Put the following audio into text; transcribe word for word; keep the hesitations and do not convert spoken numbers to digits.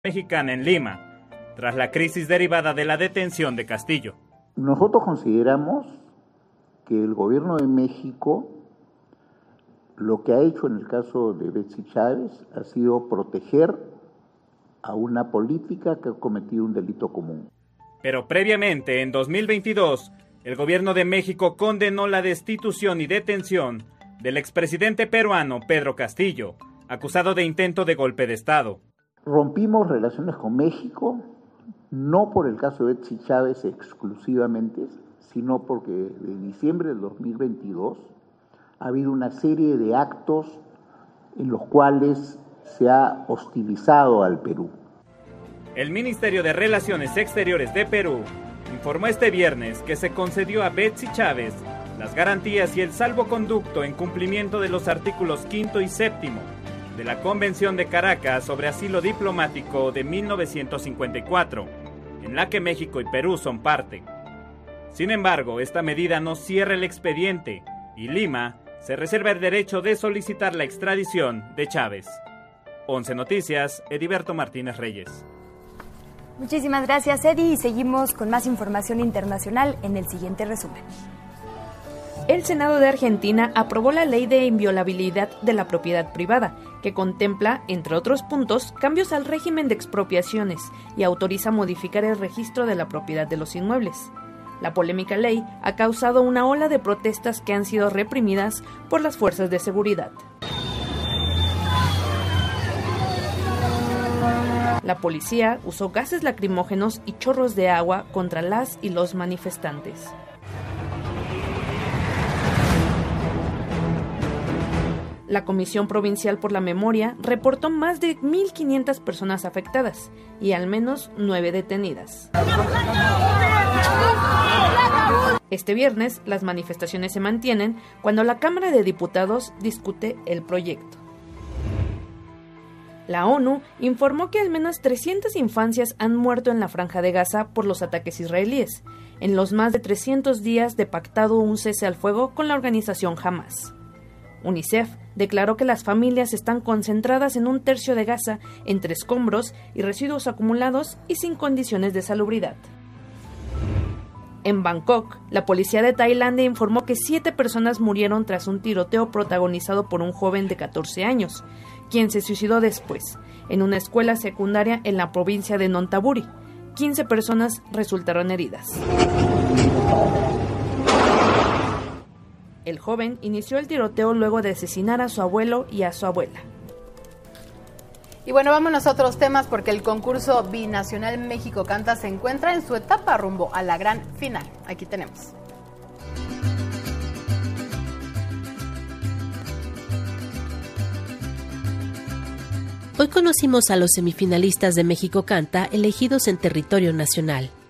Mexicana en Lima, tras la crisis derivada de la detención de Castillo. Nosotros consideramos que el gobierno de México lo que ha hecho en el caso de Betsy Chávez ha sido proteger a una política que ha cometido un delito común. Pero previamente, en dos mil veintidós, el gobierno de México condenó la destitución y detención del expresidente peruano Pedro Castillo, acusado de intento de golpe de Estado. Rompimos relaciones con México, no por el caso de Betsy Chávez exclusivamente, sino porque de diciembre del dos mil veintidós ha habido una serie de actos en los cuales se ha hostilizado al Perú. El Ministerio de Relaciones Exteriores de Perú informó este viernes que se concedió a Betsy Chávez las garantías y el salvoconducto en cumplimiento de los artículos quinto y séptimo de la Convención de Caracas sobre Asilo Diplomático de mil novecientos cincuenta y cuatro, en la que México y Perú son parte. Sin embargo, esta medida no cierra el expediente y Lima se reserva el derecho de solicitar la extradición de Chávez. Once Noticias, Ediberto Martínez Reyes. Muchísimas gracias, Edi, y seguimos con más información internacional en el siguiente resumen. El Senado de Argentina aprobó la Ley de Inviolabilidad de la Propiedad Privada, que contempla, entre otros puntos, cambios al régimen de expropiaciones y autoriza modificar el registro de la propiedad de los inmuebles. La polémica ley ha causado una ola de protestas que han sido reprimidas por las fuerzas de seguridad. La policía usó gases lacrimógenos y chorros de agua contra las y los manifestantes. La Comisión Provincial por la Memoria reportó más de mil quinientas personas afectadas y al menos nueve detenidas. Este viernes, las manifestaciones se mantienen cuando la Cámara de Diputados discute el proyecto. La ONU informó que al menos trescientas infancias han muerto en la Franja de Gaza por los ataques israelíes, en los más de trescientos días de pactado un cese al fuego con la organización Hamas. UNICEF declaró que las familias están concentradas en un tercio de Gaza entre escombros y residuos acumulados y sin condiciones de salubridad. En Bangkok, la policía de Tailandia informó que siete personas murieron tras un tiroteo protagonizado por un joven de catorce años, quien se suicidó después, en una escuela secundaria en la provincia de Nonthaburi. quince personas resultaron heridas. El joven inició el tiroteo luego de asesinar a su abuelo y a su abuela. Y bueno, vámonos a otros temas porque el concurso binacional México Canta se encuentra en su etapa rumbo a la gran final. Aquí tenemos. Hoy conocimos a los semifinalistas de México Canta elegidos en territorio nacional.